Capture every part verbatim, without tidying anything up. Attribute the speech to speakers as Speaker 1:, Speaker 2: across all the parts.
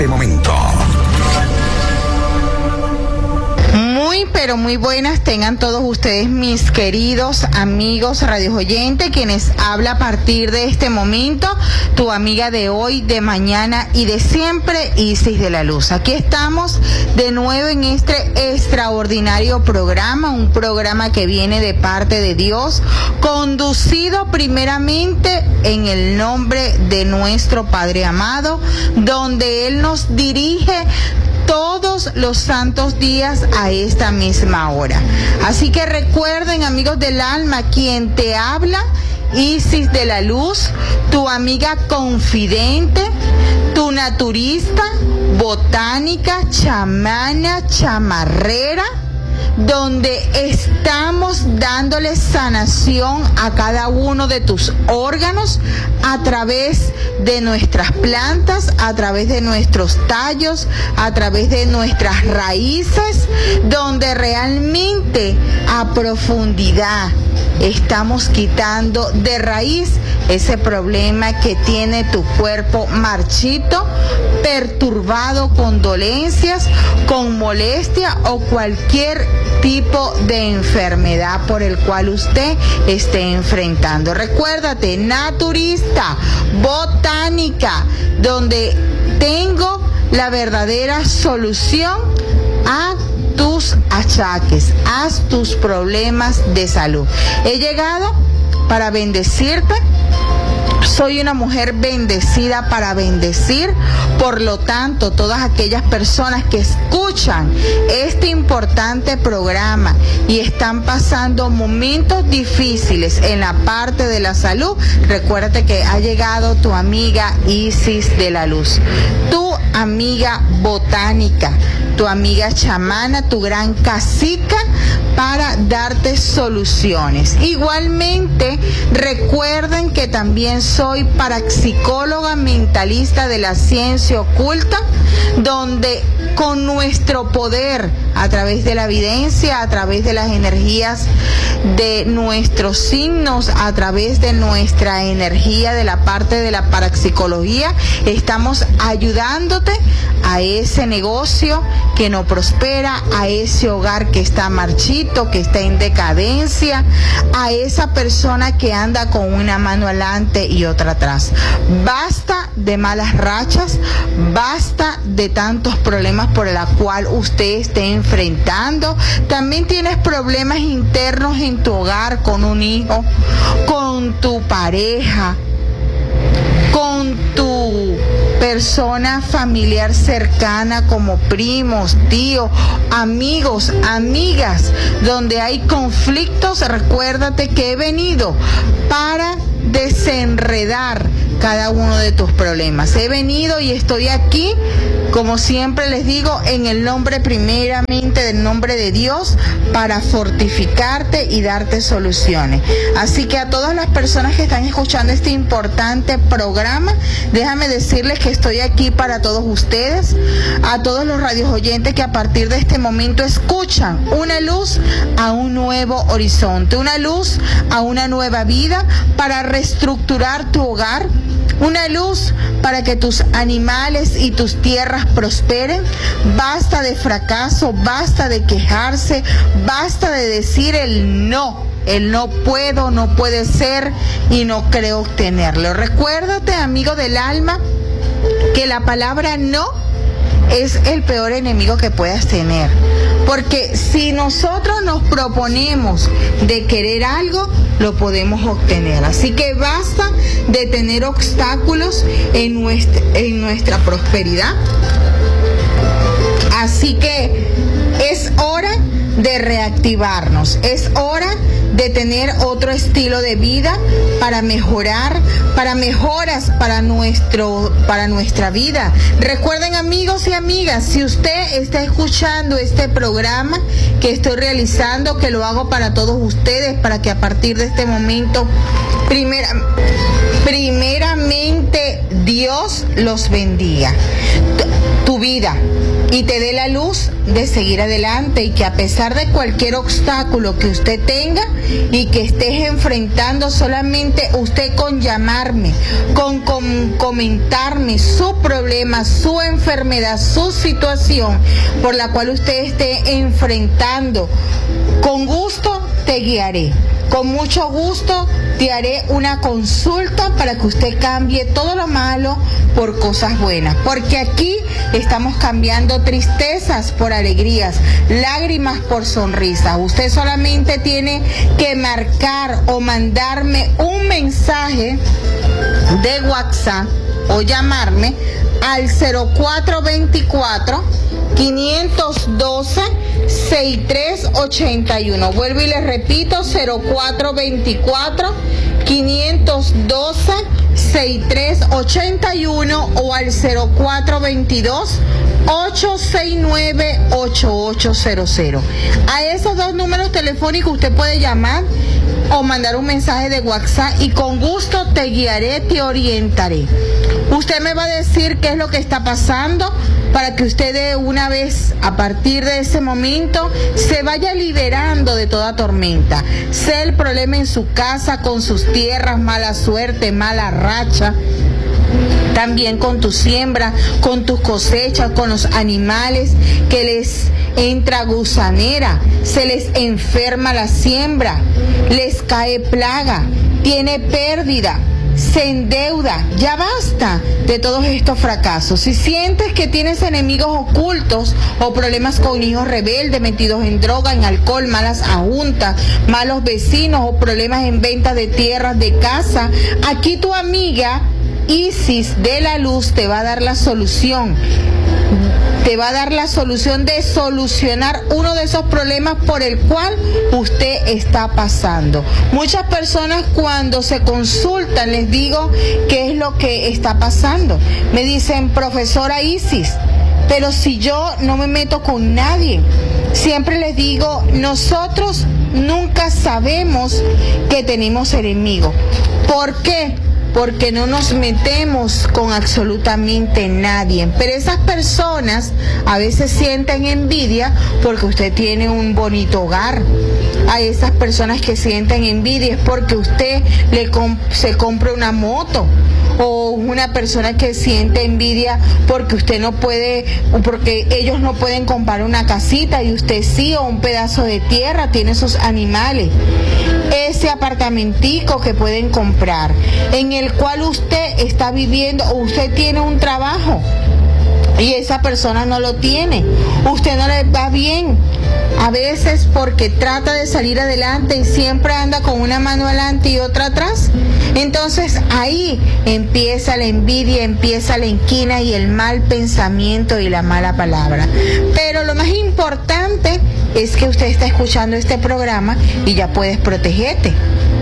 Speaker 1: este momento.
Speaker 2: Muy, pero muy buenas tengan todos ustedes, mis queridos amigos radioyentes, quienes habla a partir de este momento, tu amiga de hoy, de mañana y de siempre, Isis de la Luz. Aquí estamos de nuevo en este extraordinario programa, un programa que viene de parte de Dios, conducido primeramente en el nombre de nuestro Padre amado, donde Él nos dirige todos los santos días a esta misma hora. Así que recuerden, amigos del alma, quien te habla, Isis de la Luz, tu amiga confidente, tu naturista, botánica, chamana, chamarrera, donde estamos dándole sanación a cada uno de tus órganos a través de nuestras plantas, a través de nuestros tallos, a través de nuestras raíces, donde realmente a profundidad estamos quitando de raíz ese problema que tiene tu cuerpo marchito, perturbado con dolencias, con molestia o cualquier tipo de enfermedad por el cual usted esté enfrentando. Recuérdate, naturista, botánica, donde tengo la verdadera solución a tus achaques, a tus problemas de salud. He llegado para bendecirte. Soy una mujer bendecida para bendecir, por lo tanto, todas aquellas personas que escuchan este importante programa y están pasando momentos difíciles en la parte de la salud, recuérdate que ha llegado tu amiga Isis de la Luz, tu amiga botánica, tu amiga chamana, tu gran cacica, para darte soluciones. Igualmente, recuerden que también soy parapsicóloga mentalista de la ciencia oculta, donde con nuestro poder, a través de la evidencia, a través de las energías de nuestros signos, a través de nuestra energía de la parte de la parapsicología, estamos ayudándote a ese negocio que no prospera, a ese hogar que está marchito, que está en decadencia, a esa persona que anda con una mano adelante y otra atrás. Basta de malas rachas, basta de tantos problemas por los cuales usted esté enfrentando. También tienes problemas internos en tu hogar, con un hijo, con tu pareja, con tu persona familiar cercana como primos, tíos, amigos, amigas, donde hay conflictos. Recuérdate que he venido para desenredar cada uno de tus problemas. He venido y estoy aquí, como siempre les digo, en el nombre primeramente del nombre de Dios, para fortificarte y darte soluciones. Así que a todas las personas que están escuchando este importante programa, déjame decirles que estoy aquí para todos ustedes, a todos los radios oyentes que a partir de este momento escuchan una luz a un nuevo horizonte, una luz a una nueva vida, para reestructurar tu hogar, una luz para que tus animales y tus tierras prosperen. Basta de fracaso, basta de quejarse, basta de decir el no. El no puedo, no puede ser y no creo obtenerlo. Recuérdate, amigo del alma, que la palabra no es el peor enemigo que puedas tener. Porque si nosotros nos proponemos de querer algo, lo podemos obtener. Así que basta de tener obstáculos en nuestra, en nuestra prosperidad. Así que es hora de reactivarnos, es hora de tener otro estilo de vida para mejorar, para mejoras para nuestro, para nuestra vida. Recuerden, amigos y amigas, si usted está escuchando este programa que estoy realizando, que lo hago para todos ustedes, para que a partir de este momento, primera, primeramente Dios los bendiga tu vida y te dé la luz de seguir adelante, y que a pesar de cualquier obstáculo que usted tenga y que estés enfrentando, solamente usted con llamarme, con, con comentarme su problema, su enfermedad, su situación por la cual usted esté enfrentando, con gusto te guiaré. Con mucho gusto te haré una consulta para que usted cambie todo lo malo por cosas buenas. Porque aquí estamos cambiando tristezas por alegrías, lágrimas por sonrisas. Usted solamente tiene que marcar o mandarme un mensaje de WhatsApp o llamarme al cero cuatro veinticuatro, quinientos doce, sesenta y tres ochenta y uno. Vuelvo y les repito, cero cuatro veinticuatro, quinientos doce, sesenta y tres ochenta y uno o al cero cuatro veintidós, ochocientos sesenta y nueve, ochenta y ocho cero cero. A esos dos números telefónicos usted puede llamar o mandar un mensaje de WhatsApp y con gusto te guiaré, te orientaré. Usted me va a decir qué es lo que está pasando para que usted de una vez, a partir de ese momento, se vaya liberando de toda tormenta. Sea el problema en su casa, con sus tierras, mala suerte, mala racha, también con tu siembra, con tus cosechas, con los animales, que les entra gusanera, se les enferma la siembra, les cae plaga, tiene pérdida, se endeuda. Ya basta de todos estos fracasos. Si sientes que tienes enemigos ocultos o problemas con hijos rebeldes, metidos en droga, en alcohol, malas ajuntas, malos vecinos o problemas en venta de tierras, de casa, aquí tu amiga Isis de la Luz te va a dar la solución. Te va a dar la solución de solucionar uno de esos problemas por el cual usted está pasando. Muchas personas cuando se consultan les digo qué es lo que está pasando. Me dicen, profesora Isis, pero si yo no me meto con nadie. Siempre les digo, nosotros nunca sabemos que tenemos enemigos. ¿Por qué? Porque no nos metemos con absolutamente nadie. Pero esas personas a veces sienten envidia porque usted tiene un bonito hogar. A esas personas que sienten envidia es porque usted le comp- se compra una moto. O una persona que siente envidia porque usted no puede, porque ellos no pueden comprar una casita y usted sí, o un pedazo de tierra, tiene sus animales. Ese apartamentico que pueden comprar, en el cual usted está viviendo, o usted tiene un trabajo y esa persona no lo tiene, usted no le va bien, a veces porque trata de salir adelante y siempre anda con una mano adelante y otra atrás. Entonces ahí empieza la envidia, empieza la inquina y el mal pensamiento y la mala palabra. Pero lo más importante es que usted está escuchando este programa y ya puedes protegerte.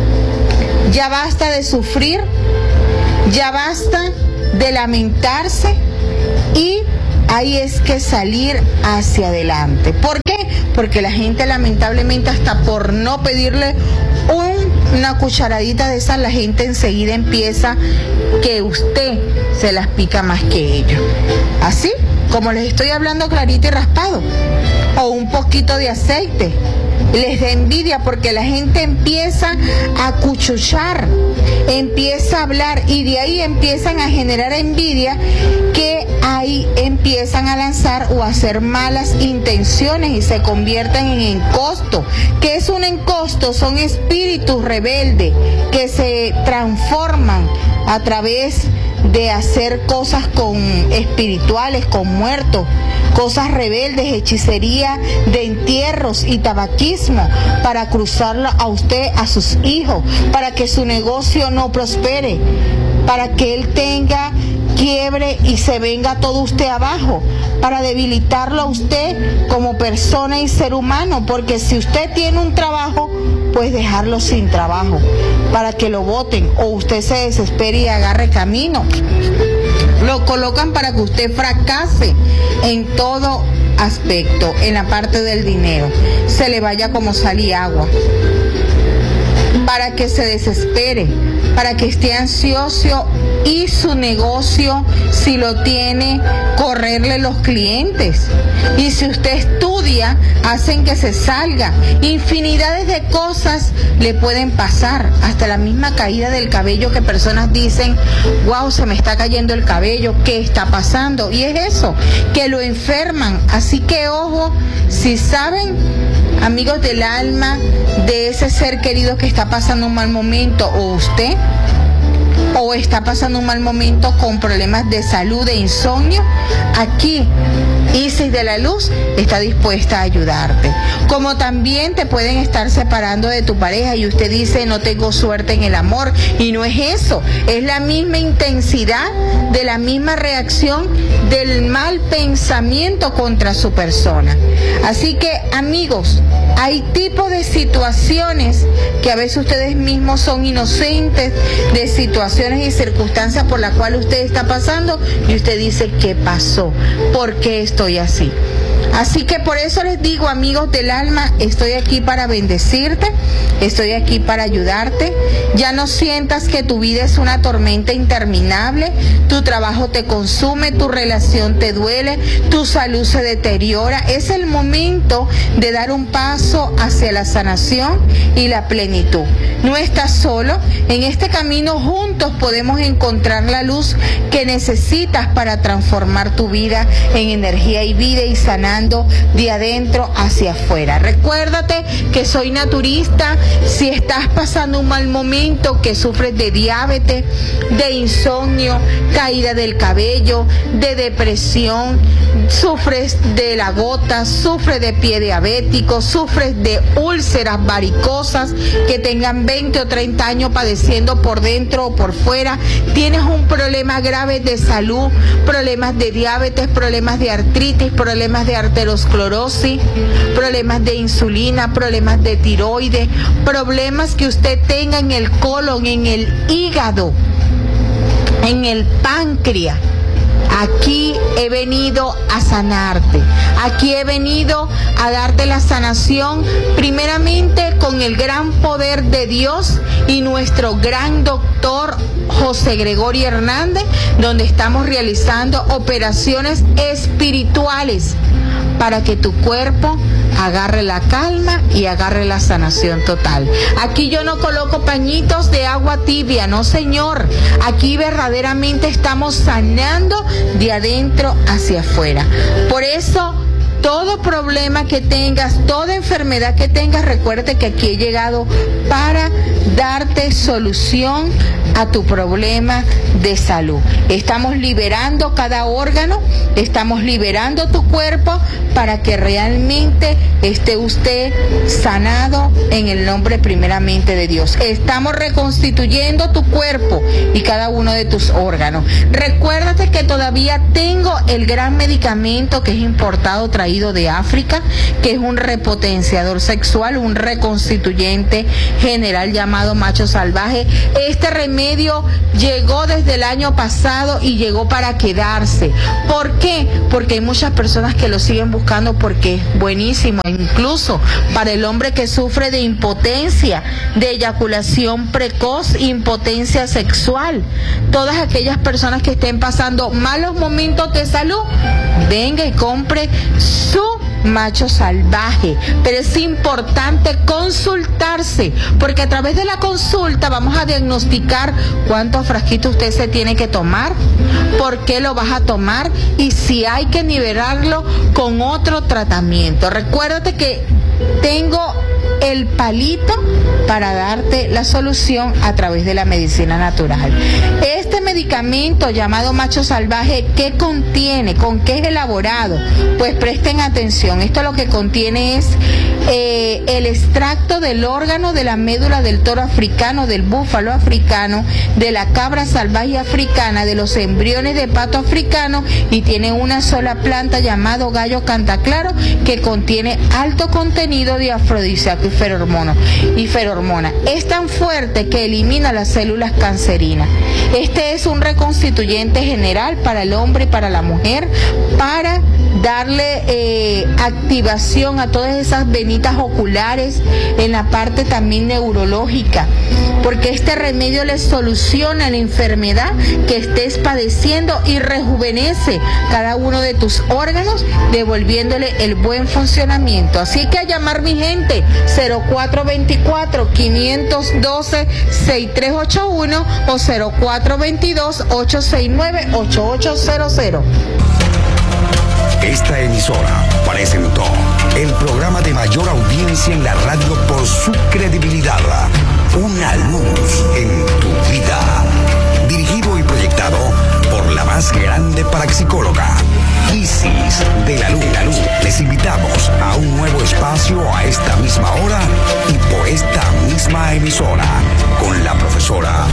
Speaker 2: Ya basta de sufrir, ya basta de lamentarse, y ahí es que salir hacia adelante. ¿Por qué? Porque la gente lamentablemente hasta por no pedirle un, una cucharadita de sal, la gente enseguida empieza que usted se las pica más que ellos. Así como les estoy hablando clarito y raspado, o un poquito de aceite. Les da envidia porque la gente empieza a cuchuchar, empieza a hablar, y de ahí empiezan a generar envidia, que ahí empiezan a lanzar o a hacer malas intenciones y se convierten en encosto. ¿Qué es un encosto? Son espíritus rebeldes que se transforman a través de hacer cosas con espirituales, con muertos, cosas rebeldes, hechicería de entierros y tabaquismo, para cruzarlo a usted, a sus hijos, para que su negocio no prospere, para que él tenga quiebre y se venga todo usted abajo, para debilitarlo a usted como persona y ser humano, porque si usted tiene un trabajo, pues dejarlo sin trabajo, para que lo voten o usted se desespere y agarre camino. Lo colocan para que usted fracase en todo aspecto, en la parte del dinero, se le vaya como sal y agua. para que se desespere, para que esté ansioso y su negocio, si lo tiene, correrle los clientes. Y si usted estudia, hacen que se salga. Infinidades de cosas le pueden pasar, hasta la misma caída del cabello, que personas dicen, wow, se me está cayendo el cabello, ¿qué está pasando? Y es eso, que lo enferman. Así que ojo, si saben, amigos del alma, de ese ser querido que está pasando un mal momento, o usted, o está pasando un mal momento con problemas de salud, de insomnio, aquí Isis de la Luz está dispuesta a ayudarte. Como también te pueden estar separando de tu pareja y usted dice, no tengo suerte en el amor, y no es eso, es la misma intensidad de la misma reacción del mal pensamiento contra su persona. Así que, amigos, hay tipos de situaciones que a veces ustedes mismos son inocentes de situaciones y circunstancias por las cuales usted está pasando, y usted dice, ¿qué pasó? ¿Por qué estoy así? Así que por eso les digo, amigos del alma, estoy aquí para bendecirte, estoy aquí para ayudarte. Ya no sientas que tu vida es una tormenta interminable, tu trabajo te consume, tu relación te duele, tu salud se deteriora. Es el momento de dar un paso hacia la sanación y la plenitud. No estás solo, en este camino juntos podemos encontrar la luz que necesitas para transformar tu vida en energía y vida, y sanando de adentro hacia afuera. Recuérdate que soy naturista. Si estás pasando un mal momento, que sufres de diabetes, de insomnio, caída del cabello, de depresión, sufres de la gota, sufres de pie diabético, sufres de úlceras varicosas que tengan veinte o treinta años padeciendo por dentro o por fuera, tienes un problema grave de salud, problemas de diabetes, problemas de artritis, problemas de arteriosclerosis, problemas de insulina, problemas de tiroides, problemas que usted tenga en el colon, en el hígado, en el páncreas. Aquí he venido a sanarte, aquí he venido a darte la sanación, primeramente con el gran poder de Dios y nuestro gran doctor José Gregorio Hernández, donde estamos realizando operaciones espirituales para que tu cuerpo agarre la calma y agarre la sanación total. Aquí yo no coloco pañitos de agua tibia, no señor. Aquí verdaderamente estamos sanando de adentro hacia afuera. Por eso, todo problema que tengas, toda enfermedad que tengas, recuerde que aquí he llegado para darte solución a tu problema de salud. Estamos liberando cada órgano, estamos liberando tu cuerpo para que realmente esté usted sanado en el nombre primeramente de Dios. Estamos reconstituyendo tu cuerpo y cada uno de tus órganos. Recuérdate que todavía tengo el gran medicamento que es importado, traído de África, que es un repotenciador sexual, un reconstituyente general llamado macho salvaje. Este remedio llegó desde el año pasado y llegó para quedarse. ¿Por qué? Porque hay muchas personas que lo siguen buscando porque es buenísimo, incluso para el hombre que sufre de impotencia, de eyaculación precoz, impotencia sexual. Todas aquellas personas que estén pasando malos momentos de salud, venga y compre su macho salvaje. Pero es importante consultarse, porque a través de la consulta vamos a diagnosticar cuántos frasquitos usted se tiene que tomar, por qué lo vas a tomar y si hay que nivelarlo con otro tratamiento. Recuérdate que tengo el palito para darte la solución a través de la medicina natural. Este medicamento llamado macho salvaje, ¿qué contiene? ¿Con qué es elaborado? Pues presten atención, esto lo que contiene es eh, el extracto del órgano de la médula del toro africano, del búfalo africano, de la cabra salvaje africana, de los embriones de pato africano, y tiene una sola planta llamado gallo cantaclaro que contiene alto contenido de afrodisíaco y feromona. Y feromona. Es tan fuerte que elimina las células cancerinas. Este es un reconstituyente general para el hombre y para la mujer, para darle eh, activación a todas esas venitas oculares, en la parte también neurológica, porque este remedio le soluciona la enfermedad que estés padeciendo y rejuvenece cada uno de tus órganos, devolviéndole el buen funcionamiento. Así que a llamar, mi gente, cero cuatro dos cuatro, cinco uno dos, seis tres ocho uno o cero cuatro dos dos, ocho seis nueve, ocho ocho cero cero.
Speaker 1: Esta emisora presentó el programa de mayor audiencia en la radio por su credibilidad. Una luz en tu vida. Dirigido y proyectado por la más grande parapsicóloga, Isis de la Luz. La Luz. Les invitamos a un nuevo espacio a esta misma hora y por esta misma emisora con la profesora